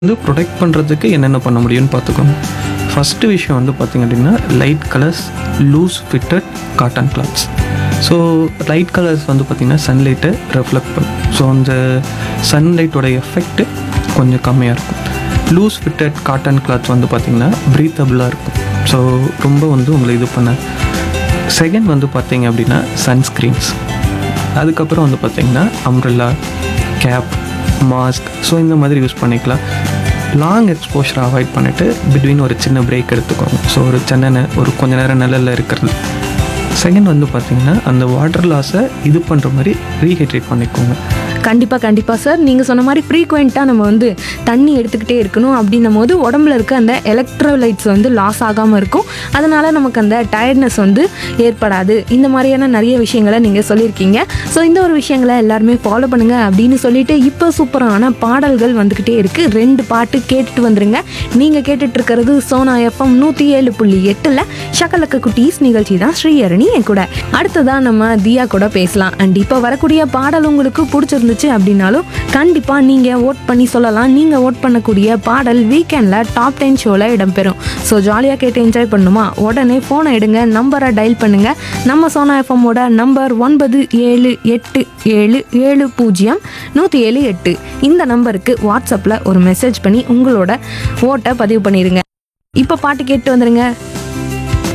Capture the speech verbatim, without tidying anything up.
வந்து ப்ரொடெக்ட் பண்ணுறதுக்கு என்னென்ன பண்ண முடியும்னு பார்த்துக்கோங்க. ஃபஸ்ட்டு விஷயம் வந்து பார்த்திங்க அப்படின்னா light colours, loose fitted cotton clothes. So light colours வந்து பார்த்திங்கன்னா சன்லைட்டை ரெஃப்ளெக்ட் பண்ணும். ஸோ அந்த சன்லைட்டோட எஃபெக்ட்டு கொஞ்சம் கம்மியாக இருக்கும். லூஸ் ஃபிட்டட் காட்டன் கிளாத்ஸ் வந்து பார்த்திங்கன்னா ப்ரீத்தபிளாக இருக்கும். ஸோ ரொம்ப வந்து உங்களை இது பண்ண. செகண்ட் வந்து பார்த்திங்க அப்படின்னா சன்ஸ்க்ரீன்ஸ். அதுக்கப்புறம் வந்து பார்த்திங்கன்னா அம்ப்ரெல்லா, கேப், மாஸ்க். ஸோ இந்த மாதிரி யூஸ் பண்ணிக்கலாம். லாங் எக்ஸ்போஷரை அவாய்ட் பண்ணிவிட்டு பிட்வீன் ஒரு சின்ன பிரேக் எடுத்துக்கோங்க. ஸோ ஒரு சின்ன ஒரு கொஞ்ச நேரம் நிழலில் இருக்கிறது. செகண்ட் வந்து பார்த்திங்கன்னா அந்த வாட்டர் லாஸை இது பண்ணுற மாதிரி ரீஹைட்ரேட் பண்ணிக்கோங்க. கண்டிப்பாக கண்டிப்பாக சார், நீங்கள் சொன்ன மாதிரி ஃப்ரீக்வெண்ட்டாக நம்ம வந்து தண்ணி எடுத்துக்கிட்டே இருக்கணும். அப்படின்னும் போது உடம்புல இருக்க அந்த எலக்ட்ரோலைட்ஸ் வந்து லாஸ் ஆகாமல் இருக்கும். அதனால் நமக்கு அந்த டயர்ட்னஸ் வந்து ஏற்படாது. இந்த மாதிரியான நிறைய விஷயங்களை நீங்கள் சொல்லியிருக்கீங்க. ஸோ இந்த ஒரு விஷயங்களை எல்லாருமே ஃபாலோ பண்ணுங்கள் அப்படின்னு சொல்லிட்டு இப்போ சூப்பரான பாடல்கள் வந்துக்கிட்டே இருக்குது. ரெண்டு பாட்டு கேட்டுட்டு வந்துருங்க. நீங்கள் கேட்டுட்ருக்கிறது சோனா எஃப்எம் நூற்றி ஏழு புள்ளி எட்டில் ஷகலக்க குட்டீஸ் நிகழ்ச்சி தான். ஸ்ரீஹரணி என் கூட. அடுத்ததான் நம்ம தியா கூட பேசலாம். அண்ட் இப்போ வரக்கூடிய பாடல் உங்களுக்கு பிடிச்சிருந்து அப்படின்னாலும் கண்டிப்பா நீங்க ஓட் பண்ணி சொல்லலாம். நீங்க ஓட் பண்ணக்கூடிய பாடல் வீக்கெண்ட்ல டாப் டென் ஷோல இடம்பெறும். ஸோ ஜாலியாக கேட்டு என்ஜாய் பண்ணுமா? உடனே ஃபோனை எடுங்க, நம்பரை டயல் பண்ணுங்க. நம்ம சோனா எஃப்எம்மோட நம்பர் ஒன்பது ஏழு எட்டு ஏழு ஏழு பூஜ்ஜியம் நூற்றி ஏழு எட்டு. இந்த நம்பருக்கு வாட்ஸ்அப்பில் ஒரு மெசேஜ் பண்ணி உங்களோட ஓட்டை பதிவு பண்ணிடுங்க. இப்போ பாட்டு கேட்டு வந்துருங்க.